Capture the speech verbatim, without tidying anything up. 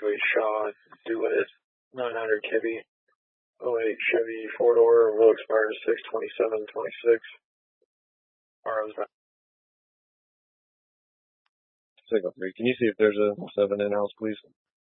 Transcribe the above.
to a Shaw Duet nine hundred Kibby oh eight Chevy four door will expire six twenty-seven twenty-six. R O's back. Signal three. Can you see if there's a seven in house, please?